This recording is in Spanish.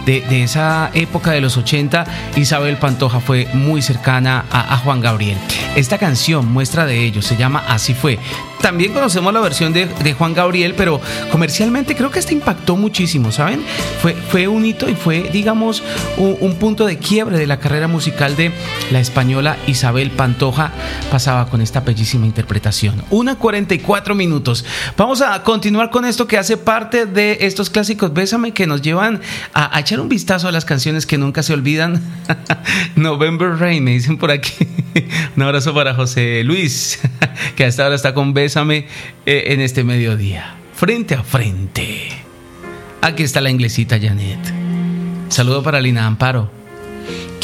de esa época de los 80, Isabel Pantoja fue muy cercana a Juan Gabriel. Esta canción, muestra de ello, se llama Así Fue. También conocemos la versión de Juan Gabriel, pero comercialmente creo que esta impactó muchísimo, ¿saben? Fue un hito y fue, digamos, un punto de quiebre de la carrera musical de la española Isabel Pantoja. Pasaba con esta bellísima interpretación. 1:44. Vamos a continuar con esto que hace parte de estos clásicos Bésame, que nos llevan a echar un vistazo a las canciones que nunca se olvidan. November Rain, me dicen por aquí. Un abrazo para José Luis, que hasta ahora está con Bésame en este mediodía. Frente a frente. Aquí está la inglesita Janet. Saludo para Lina Amparo.